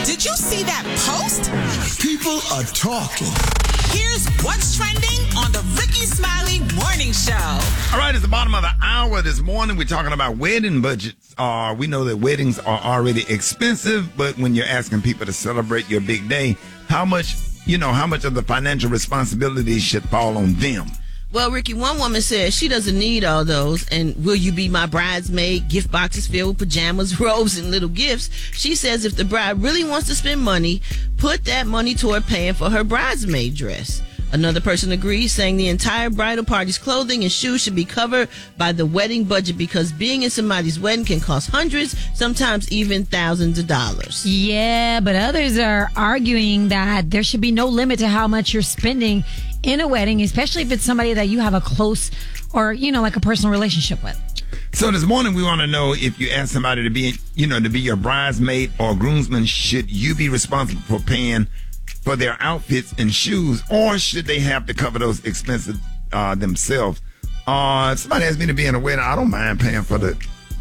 Did you see that post? People are talking. Here's what's trending on the Ricky Smiley Morning Show. All right, it's the bottom of the hour this morning. We're talking about wedding budgets. We know that weddings are already expensive, but when you're asking people to celebrate your big day, how much of the financial responsibility should fall on them? Well, Ricky, one woman says she doesn't need all those. And will you be my bridesmaid? Gift boxes filled with pajamas, robes, and little gifts. She says if the bride really wants to spend money, put that money toward paying for her bridesmaid dress. Another person agrees, saying the entire bridal party's clothing and shoes should be covered by the wedding budget because being in somebody's wedding can cost hundreds, sometimes even thousands of dollars. Yeah, but others are arguing that there should be no limit to how much you're spending in a wedding, especially if it's somebody that you have a close or, like a personal relationship with. So this morning we want to know if you ask somebody to be your bridesmaid or groomsman, should you be responsible for paying for their outfits and shoes, or should they have to cover those expenses themselves? If somebody asked me to be in a wedding, I don't mind paying for the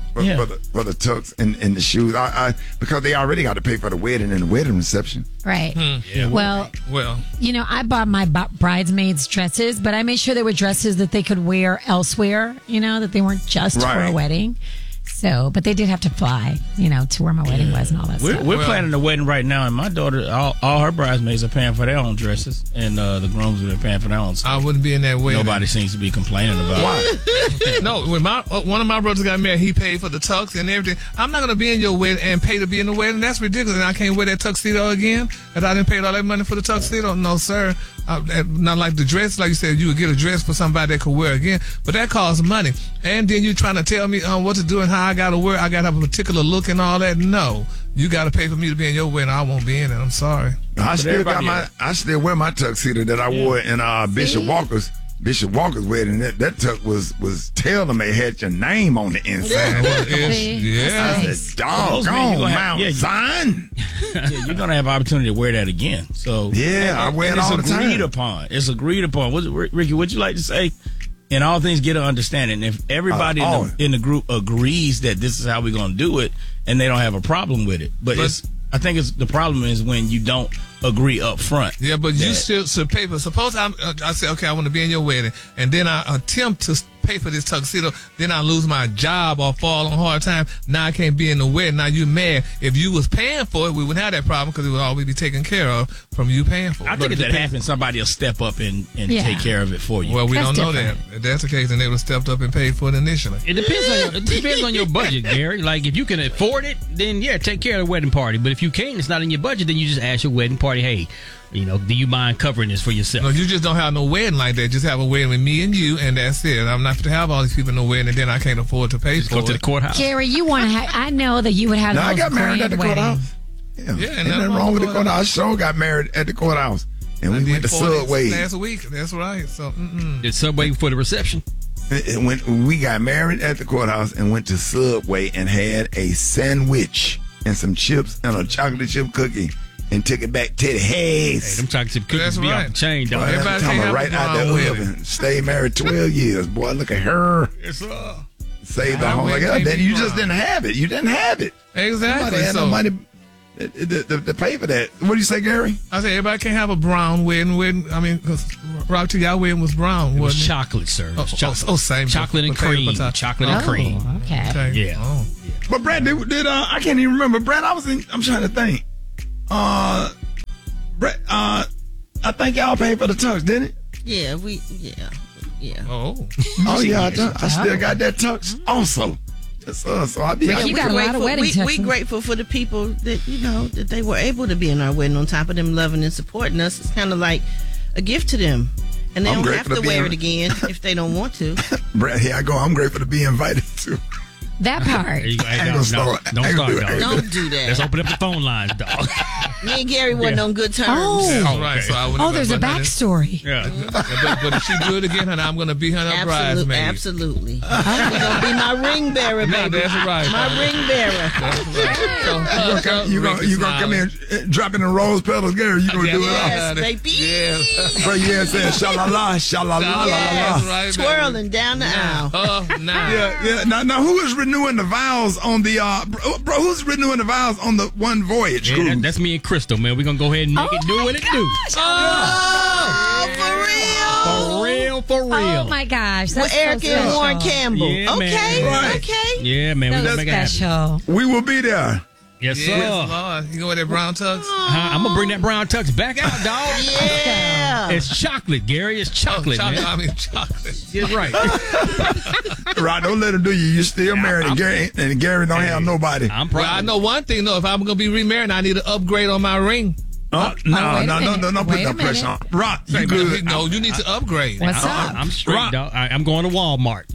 tux and the shoes, because they already got to pay for the wedding and the wedding reception. Right. Yeah. Well, I bought my bridesmaids dresses, but I made sure they were dresses that they could wear elsewhere, that they weren't just for a wedding. So, but they did have to fly, to where my wedding was and all that stuff. We're planning a wedding right now, and my daughter, all her bridesmaids are paying for their own dresses, and the grooms are paying for their own. So I wouldn't be in that wedding. Nobody seems to be complaining about it. No, when one of my brothers got married, he paid for the tux and everything. I'm not going to be in your wedding and pay to be in the wedding. That's ridiculous, and I can't wear that tuxedo again, and I didn't pay all that money for the tuxedo. No, sir. Not like the dress, like you said, you would get a dress for somebody that could wear again, but that costs money. And then you're trying to tell me what to do and how I got to wear. I got to have a particular look and all that. No, you got to pay for me to be in your wedding. I won't be in it. I'm sorry. I still wear my tuxedo that I wore in Bishop Walker's wedding. That tux was tailor-made, had your name on the inside. Yeah. I said, doggone Mount Zion. You're going to have opportunity to wear that again. So I wear it all the time. It's agreed upon. Ricky, what'd you like to say? And all things get an understanding. If everybody in the group agrees that this is how we're going to do it, and they don't have a problem with it. But I think the problem is when you don't agree up front. Yeah, but you still should pay for. Suppose I say, okay, I want to be in your wedding, and then I attempt to pay for this tuxedo, then I lose my job or fall on hard time. Now I can't be in the wedding. Now you mad. If you was paying for it, we wouldn't have that problem because it would always be taken care of from you paying for it. I think if that happens, somebody will step up and take care of it for you. Well, we don't know that. If that's the case, then they would have stepped up and paid for it initially. It depends on your budget, Gary. Like if you can afford it, then take care of the wedding party. But if you can't, it's not in your budget, then you just ask your wedding party, hey, do you mind covering this for yourself? No, you just don't have no wedding like that. Just have a wedding with me and you, and that's it. I'm not to have all these people in the wedding, and then I can't afford to pay for it. Go to the courthouse. Gary, you want to have, I know that you would have I got married at the courthouse. Yeah, ain't nothing wrong with the courthouse. I sure got married at the courthouse. And we went to Subway. Last week. That's right. So, Did Subway for the reception? When we got married at the courthouse and went to Subway and had a sandwich and some chips and a chocolate chip cookie and took it back to the house. Hey, them chocolate chip cookies be off the chain, dog. Everybody talking right out the oven. Stayed married 12 years. Boy, look at her. Saved the home. Then you just didn't have it. You didn't have it. Exactly. Somebody had no money to pay for that. What do you say, Gary? I said everybody can't have a brown wedding. I mean, because Rob T, y'all wedding was brown. It was chocolate, sir. Same. Chocolate and cream. Okay. Yeah. Oh. But Brad, did I can't even remember. Brad, I'm trying to think. Brad, I think y'all paid for the tux, didn't it? Yeah. Oh. I still got that tux also. So I be Ricky, you got a lot of wedding tuxes. We grateful for the people that that they were able to be in our wedding. On top of them loving and supporting us, it's kind of like a gift to them, and they don't have to wear it again if they don't want to. Brad, here I go. I'm grateful to be invited to. That part. Don't start, dog. Don't do that. Let's open up the phone lines, dog. Me and Gary wasn't on good terms. Oh, right. So there's a backstory. Yeah. But if she do it again, I'm going to be her bridesmaid. Absolutely. You're going to be my ring bearer, baby. That's right. My ring bearer. That's right. You're going to come in dropping the rose petals, Gary. You're going to do it all. Yes, baby. Yeah. But yeah, saying sha-la-la, sha-la-la, la-la-la. Twirling down the aisle. Now. Yeah. Now who is renewing the vows on the bro? Who's renewing the vows on the one voyage? Yeah, that's me and Crystal, man. We're gonna go ahead and make it do what it do. For real. Oh my gosh, that's Eric so and special. Warren Campbell. Yeah, okay, man. okay. Yeah, man. We're So gonna make it happen. special. We will be there. Yes, sir. Yes, Lord. You go with that brown tux? I'm gonna bring that brown tux back out, dog. Yeah. It's chocolate, Gary. It's chocolate, man. I mean chocolate. That's right. Right, don't let him do you. You're still married, and Gary don't have nobody. I'm Well, proud. I know one thing though. If I'm gonna be remarried, I need an upgrade on my ring. No, wait a minute. don't put Wait no a pressure on. minute. Rock, you good? No, you need to upgrade. What's up? I'm straight, Rock. dog. I'm going to Walmart.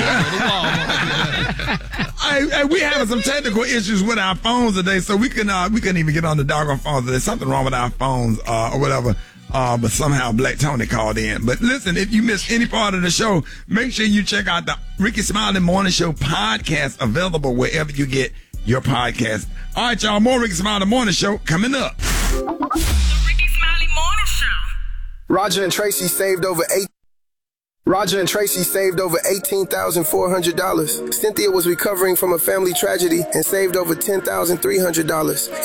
Hey, we having some technical issues with our phones today, so we couldn't even get on the doggone phones. There's something wrong with our phones or whatever. But somehow Black Tony called in. But listen, if you missed any part of the show, make sure you check out the Ricky Smiley Morning Show podcast, available wherever you get your podcast. All right, y'all, more Ricky Smiley Morning Show coming up. The Ricky Smiley Morning Show. Roger and Tracy saved over $18,400. Cynthia was recovering from a family tragedy and saved over $10,300.